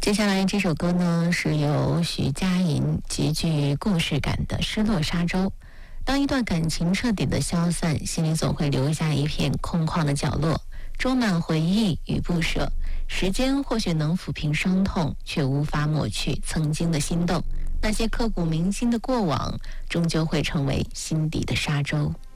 接下来这首歌呢，是由徐佳莹极具故事感的《失落沙洲》。当一段感情彻底的消散，心里总会留下一片空旷的角落，装满回忆与不舍。时间或许能抚平伤痛，却无法抹去曾经的心动。那些刻骨铭心的过往，终究会成为心底的沙洲。